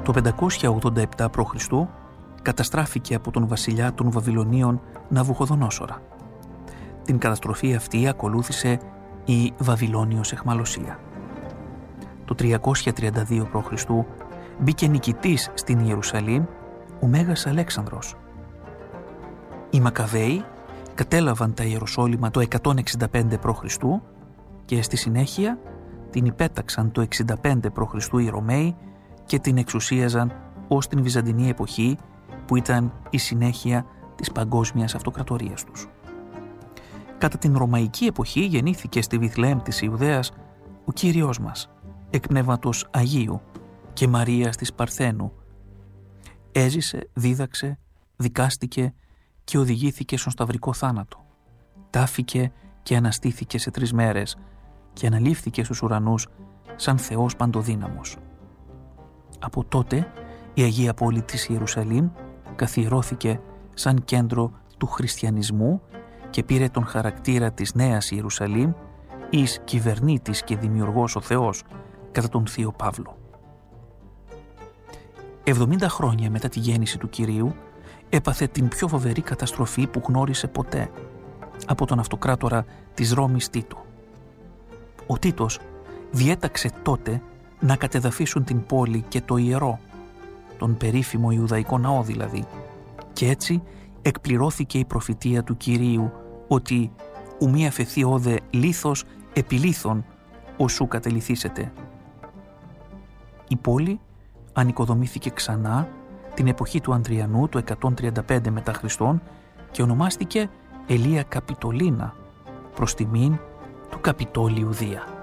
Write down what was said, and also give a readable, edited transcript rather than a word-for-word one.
Το 587 π.Χ. καταστράφηκε από τον βασιλιά των Βαβυλωνίων Ναβουχοδονόσορα. Την καταστροφή αυτή ακολούθησε η Βαβυλώνιος αιχμαλωσία. Το 332 π.Χ. μπήκε νικητής στην Ιερουσαλήμ ο Μέγας Αλέξανδρος. Οι Μακαβαίοι κατέλαβαν τα Ιεροσόλυμα το 165 π.Χ. και στη συνέχεια την υπέταξαν το 65 π.Χ. οι Ρωμαίοι και την εξουσίαζαν ως την Βυζαντινή εποχή που ήταν η συνέχεια της παγκόσμιας αυτοκρατορίας τους. Κατά την Ρωμαϊκή εποχή γεννήθηκε στη Βιθλεέμ της Ιουδαίας ο Κύριος μας, εκ πνεύματος Αγίου και Μαρίας της Παρθένου. Έζησε, δίδαξε, δικάστηκε και οδηγήθηκε στον σταυρικό θάνατο. Τάφηκε και αναστήθηκε σε 3 μέρες και αναλήφθηκε στους ουρανούς σαν Θεός παντοδύναμος. Από τότε η Αγία Πόλη της Ιερουσαλήμ καθιερώθηκε σαν κέντρο του χριστιανισμού και πήρε τον χαρακτήρα της Νέας Ιερουσαλήμ εις κυβερνήτης και δημιουργός ο Θεός κατά τον Θείο Παύλο. 70 χρόνια μετά τη γέννηση του Κυρίου έπαθε την πιο φοβερή καταστροφή που γνώρισε ποτέ από τον αυτοκράτορα της Ρώμης Τίτο. Ο Τίτος διέταξε τότε να κατεδαφίσουν την πόλη και το ιερό, τον περίφημο Ιουδαϊκό ναό δηλαδή, και έτσι εκπληρώθηκε η προφητεία του Κυρίου ότι «ουμή αφαιθεί όδε λίθος επιλίθων οσού κατεληθήσετε». Η πόλη ανοικοδομήθηκε ξανά την εποχή του Ανδριανού το 135 μετά Χριστόν και ονομάστηκε Ελία Καπιτολίνα προς τιμήν του Καπιτόλιου Δία.